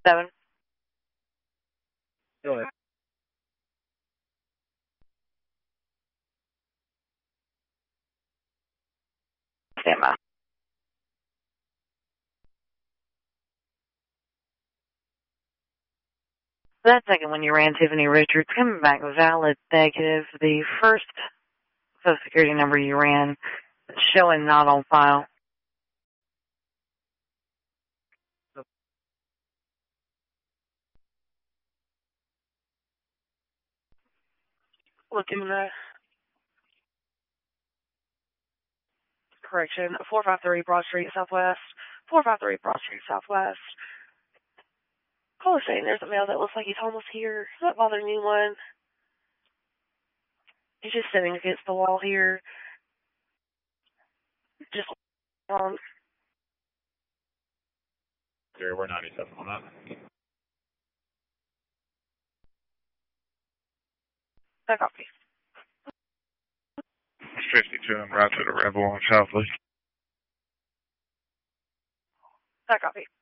7. Go ahead. Stand by. That second one you ran, Tiffany Richards, coming back valid negative. The first Social Security number you ran showing not on file. Looking correction, 453 Broad Street Southwest. 453 Broad Street Southwest. Caller saying there's a male that looks like he's almost here. Does that bother anyone? He's just sitting against the wall here. Just Sure, we're 97 on that. I copy. 52 and right to the Rebel on South Lee. I copy.